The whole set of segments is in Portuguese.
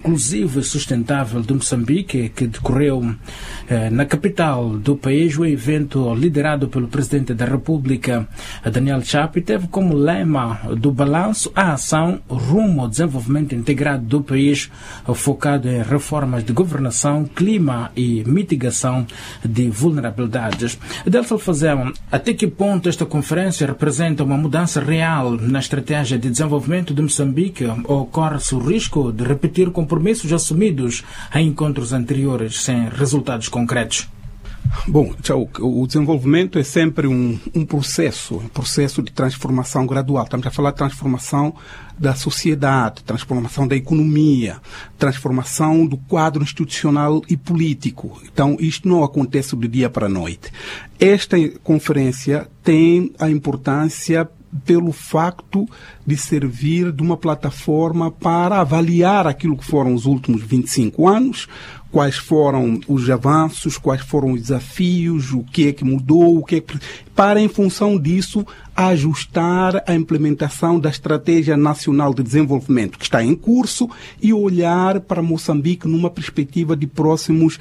inclusivo e sustentável de Moçambique, que decorreu na capital do país. O evento, liderado pelo Presidente da República, Daniel Chapo, teve como lema do balanço a ação rumo ao desenvolvimento integrado do país, focado em reformas de governação, clima e mitigação de vulnerabilidades. Delfa Alfazema, até que ponto esta conferência representa uma mudança real na estratégia de desenvolvimento de Moçambique, ou corre-se o risco de repetir compromissos assumidos em encontros anteriores sem resultados concretos? Bom, o desenvolvimento é sempre um processo de transformação gradual. Estamos a falar de transformação da sociedade, transformação da economia, transformação do quadro institucional e político. Então, isto não acontece do dia para a noite. Esta conferência tem a importância pelo facto de servir de uma plataforma para avaliar aquilo que foram os últimos 25 anos, quais foram os avanços, quais foram os desafios, o que é que mudou, para, em função disso, ajustar a implementação da Estratégia Nacional de Desenvolvimento, que está em curso, e olhar para Moçambique numa perspectiva de próximos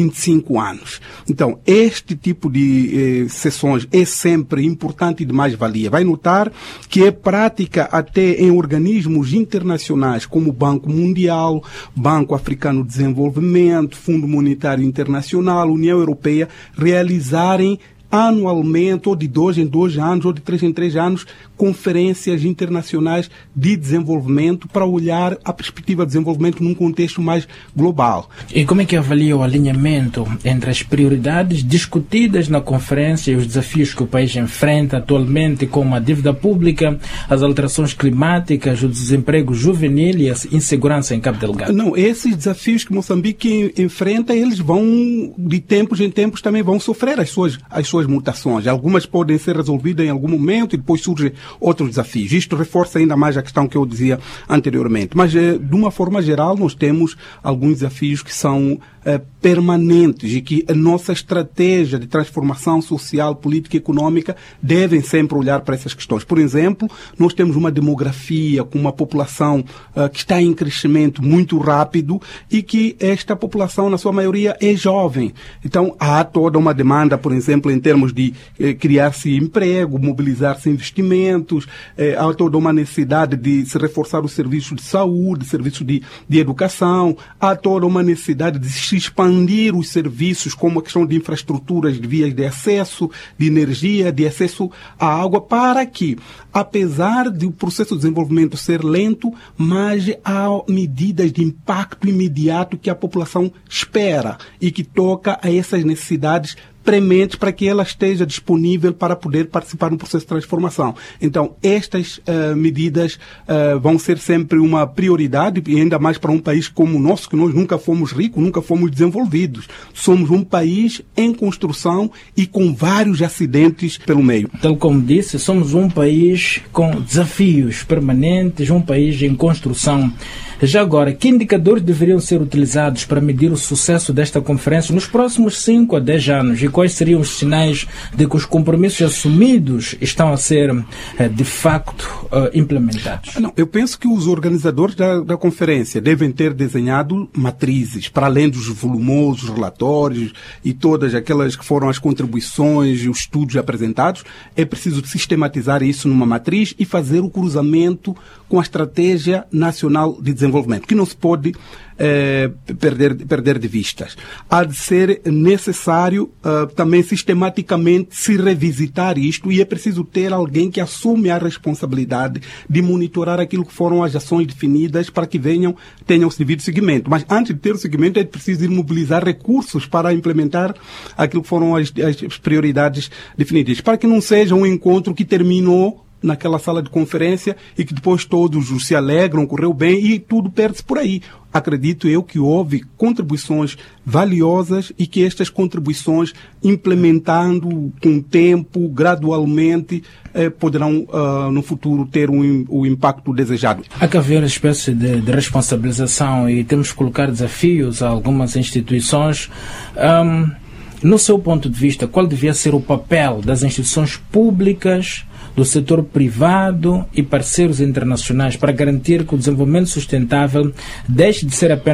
25 anos. Então, este tipo de sessões é sempre importante e de mais-valia. Vai notar que é prática até em organismos internacionais como o Banco Mundial, Banco Africano de Desenvolvimento, Fundo Monetário Internacional, União Europeia, realizarem anualmente, ou de 2 em 2 anos, ou de 3 em 3 anos, conferências internacionais de desenvolvimento para olhar a perspectiva de desenvolvimento num contexto mais global. E como é que avalia o alinhamento entre as prioridades discutidas na conferência e os desafios que o país enfrenta atualmente, como a dívida pública, as alterações climáticas, o desemprego juvenil e a insegurança em Cabo Delgado? Não, esses desafios que Moçambique enfrenta, eles vão, de tempos em tempos, também vão sofrer as suas mutações. Algumas podem ser resolvidas em algum momento e depois surgem outros desafios. Isto reforça ainda mais a questão que eu dizia anteriormente. Mas, de uma forma geral, nós temos alguns desafios que são permanentes e que a nossa estratégia de transformação social, política e económica devem sempre olhar para essas questões. Por exemplo, nós temos uma demografia com uma população que está em crescimento muito rápido e que esta população, na sua maioria, é jovem. Então, há toda uma demanda, por exemplo, em termos de criar-se emprego, mobilizar-se investimentos, há toda uma necessidade de se reforçar os serviços de saúde, serviços de educação, há toda uma necessidade de se expandir os serviços, como a questão de infraestruturas, de vias de acesso, de energia, de acesso à água, para que, apesar do processo de desenvolvimento ser lento, mas há medidas de impacto imediato que a população espera e que toca a essas necessidades prementes para que ela esteja disponível para poder participar no processo de transformação. Então, estas medidas vão ser sempre uma prioridade, e ainda mais para um país como o nosso, que nós nunca fomos ricos, nunca fomos desenvolvidos. Somos um país em construção e com vários acidentes pelo meio. Tal como disse, somos um país com desafios permanentes, um país em construção. Já agora, que indicadores deveriam ser utilizados para medir o sucesso desta conferência nos próximos 5 a 10 anos? E quais seriam os sinais de que os compromissos assumidos estão a ser, de facto, implementados? Não, eu penso que os organizadores da conferência devem ter desenhado matrizes, para além dos volumosos relatórios e todas aquelas que foram as contribuições e os estudos apresentados. É preciso sistematizar isso numa matriz e fazer o cruzamento com a Estratégia Nacional de Desenvolvimento, que não se pode perder de vistas. Há de ser necessário também sistematicamente se revisitar isto, e é preciso ter alguém que assume a responsabilidade de monitorar aquilo que foram as ações definidas para que tenham o devido seguimento. Mas antes de ter o seguimento, é preciso mobilizar recursos para implementar aquilo que foram as prioridades definidas, para que não seja um encontro que terminou naquela sala de conferência e que depois todos se alegram, correu bem e tudo perde-se por aí. Acredito eu que houve contribuições valiosas e que estas contribuições, implementando com tempo, gradualmente, poderão no futuro ter o impacto desejado. Há que haver uma espécie de responsabilização e temos que colocar desafios a algumas instituições. No seu ponto de vista, qual devia ser o papel das instituições públicas, do setor privado e parceiros internacionais para garantir que o desenvolvimento sustentável deixe de ser apenas